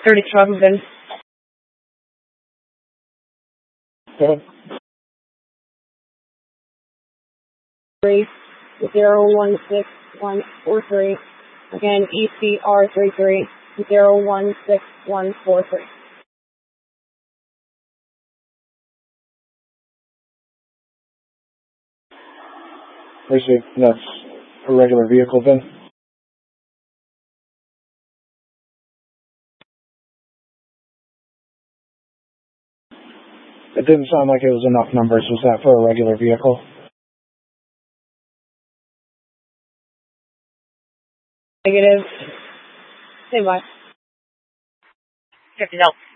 37 VIN. Go ahead. 016-143. Again, ECR 33-016-143. Received. That's a regular vehicle VIN. It didn't sound like it was enough numbers. Was that for a regular vehicle? Negative. Say bye. 50 help.